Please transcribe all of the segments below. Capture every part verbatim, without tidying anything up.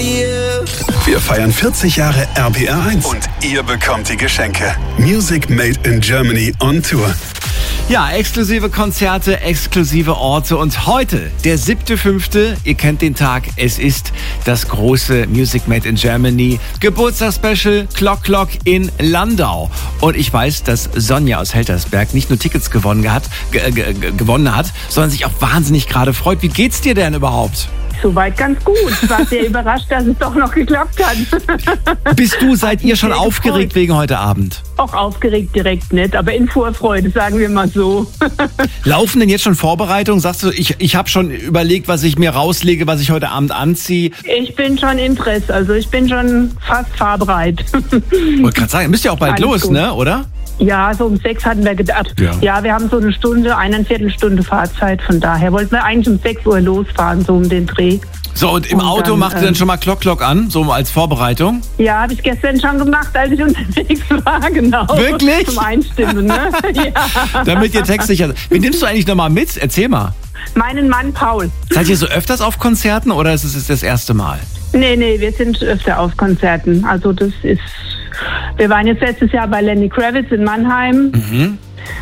Wir feiern vierzig Jahre R P R eins und ihr bekommt die Geschenke. Music Made in Germany on Tour. Ja, exklusive Konzerte, exklusive Orte und heute, der siebte fünfte Ihr kennt den Tag, es ist das große Music Made in Germany Geburtstagsspecial Clock Clock in Landau. Und ich weiß, dass Sonja aus Heltersberg nicht nur Tickets gewonnen hat, ge- ge- gewonnen hat, sondern sich auch wahnsinnig gerade freut. Wie geht's dir denn überhaupt? Soweit ganz gut. Ich war sehr überrascht, dass es doch noch geklappt hat. Bist du, seid ihr schon aufgeregt wegen heute Abend? Auch aufgeregt direkt nicht, aber in Vorfreude, sagen wir mal so. Laufen denn jetzt schon Vorbereitungen? Sagst du, ich, ich habe schon überlegt, was ich mir rauslege, was ich heute Abend anziehe? Ich bin schon im Dress, also ich bin schon fast fahrbereit. Ich wollte gerade sagen, müsst ihr auch bald Alles los, gut. ne, oder? Ja, so um sechs hatten wir gedacht. Ja. Ja, wir haben so eine Stunde, eineinviertel Stunde Fahrzeit. Von daher wollten wir eigentlich um sechs Uhr losfahren, so um den Dreh. So, und im Und Auto dann, macht ihr dann schon mal Clock Clock an, so als Vorbereitung? Ja, habe ich gestern schon gemacht, als ich unterwegs war, genau. Wirklich? Zum Einstimmen, ne? Ja. Damit ihr textsicher seid. Wen nimmst du eigentlich nochmal mit? Erzähl mal. Meinen Mann Paul. Seid ihr so öfters auf Konzerten oder ist es das erste Mal? Nee, nee, wir sind öfter auf Konzerten. Also das ist... Wir waren jetzt letztes Jahr bei Lenny Kravitz in Mannheim. Mhm.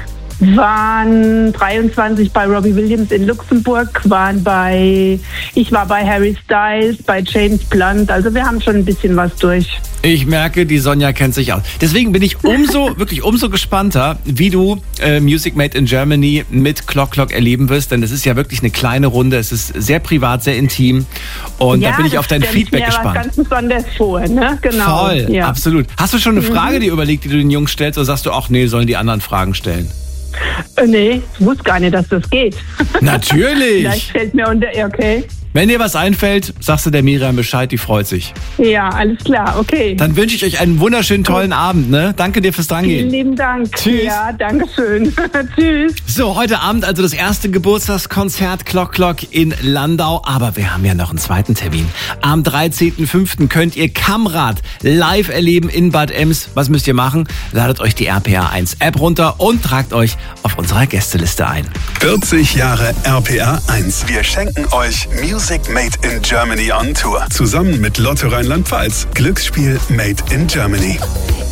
Waren dreiundzwanzig bei Robbie Williams in Luxemburg, waren bei, ich war bei Harry Styles, bei James Blunt, also wir haben schon ein bisschen was durch. Ich merke, die Sonja kennt sich aus. Deswegen bin ich umso, wirklich umso gespannter, wie du äh, Music Made in Germany mit Clock Clock erleben wirst, denn es ist ja wirklich eine kleine Runde, es ist sehr privat, sehr intim und ja, da bin ich auf dein Feedback gespannt. Ja, gespannt. was ganz Besonderes vor, ne? Genau. Voll, ja. absolut. Hast du schon eine Frage Mhm. dir überlegt, die du den Jungs stellst, oder sagst du, ach nee, sollen die anderen Fragen stellen? Äh, nee, ich wusste gar nicht, dass das geht. Natürlich! Vielleicht fällt mir unter, okay. Wenn dir was einfällt, sagst du der Miriam Bescheid, die freut sich. Ja, alles klar, okay. Dann wünsche ich euch einen wunderschönen, tollen Abend, ne? Danke dir fürs Vielen Drangehen. lieben Dank. Tschüss. Ja, danke schön. Tschüss. So, heute Abend also das erste Geburtstagskonzert Clock Clock in Landau. Aber wir haben ja noch einen zweiten Termin. Am dreizehnten fünften könnt ihr Kamrad live erleben in Bad Ems. Was müsst ihr machen? Ladet euch die R P R eins App runter und tragt euch auf unserer Gästeliste ein. vierzig Jahre R P R eins. Wir schenken euch Music Made in Germany on Tour. Zusammen mit Lotto Rheinland-Pfalz. Glücksspiel Made in Germany.